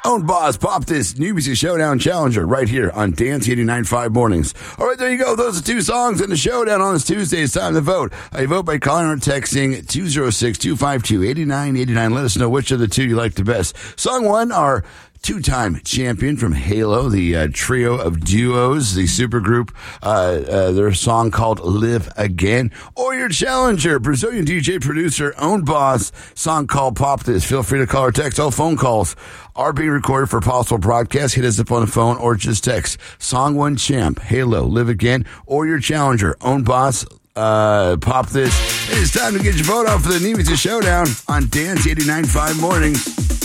Own Boss, Pop This, New Music Showdown Challenger right here on Dance 89.5 Mornings. All right, there you go. Those are two songs in the showdown on this Tuesday. It's time to vote. You vote by calling or texting 206-252-8989. Let us know which of the two you like the best. Song one, our two-time champion from Halo, the trio of duos, the supergroup, their song called Live Again. Or your challenger, Brazilian DJ producer, Own Boss, song called Pop This. Feel free to call or text. All phone calls are being recorded for possible broadcast. Hit us up on the phone or just text. Song one champ, Halo, Live Again. Or your challenger, Own Boss, Pop This. It's time to get your vote out for the New Music Showdown on Dance 89.5 Mornings.